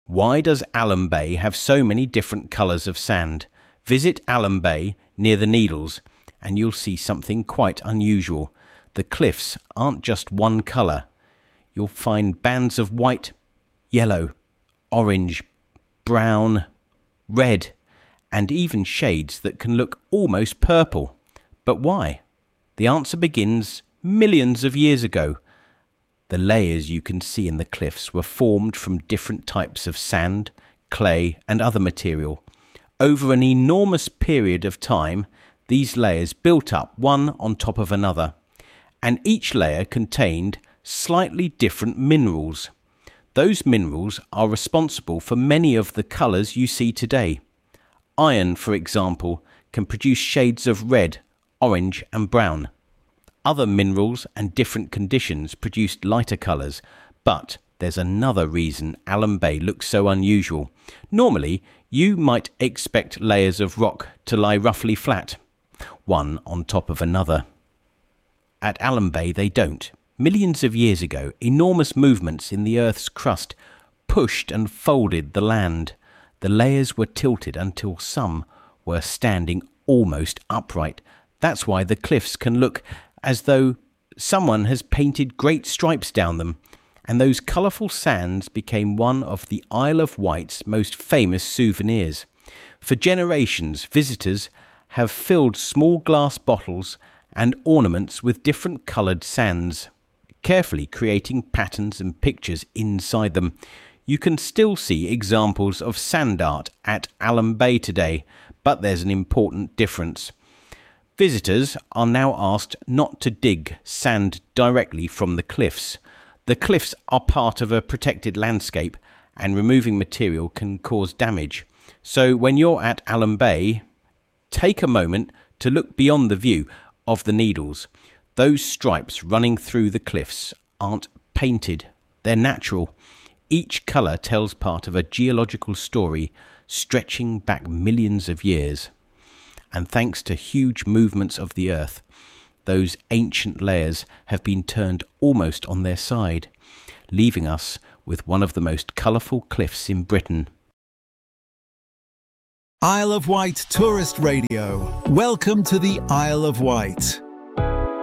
Why does Alum Bay have so many different colours of sand? Visit Alum Bay near the Needles and you'll see something quite unusual. The cliffs aren't just one colour. You'll find bands of white, yellow, orange, brown, red, and even shades that can look almost purple. But why? The answer begins millions of years ago. The layers you can see in the cliffs were formed from different types of sand, clay, and other material. Over an enormous period of time, these layers built up one on top of another, and each layer contained slightly different minerals. Those minerals are responsible for many of the colours you see today. Iron, for example, can produce shades of red, orange, and brown. Other minerals and different conditions produced lighter colours, but there's another reason Alum Bay looks so unusual. Normally, you might expect layers of rock to lie roughly flat, one on top of another. At Alum Bay they don't. Millions of years ago, enormous movements in the Earth's crust pushed and folded the land. The layers were tilted until some were standing almost upright. That's why the cliffs can look as though someone has painted great stripes down them, and those colourful sands became one of the Isle of Wight's most famous souvenirs. For generations, visitors have filled small glass bottles and ornaments with different coloured sands, carefully creating patterns and pictures inside them. You can still see examples of sand art at Alum Bay today, but there's an important difference. Visitors are now asked not to dig sand directly from the cliffs. The cliffs are part of a protected landscape, and removing material can cause damage. So when you're at Alum Bay, take a moment to look beyond the view of the Needles. Those stripes running through the cliffs aren't painted, they're natural. Each colour tells part of a geological story stretching back millions of years. And thanks to huge movements of the Earth, those ancient layers have been turned almost on their side, leaving us with one of the most colourful cliffs in Britain. Isle of Wight Tourist Radio. Welcome to the Isle of Wight.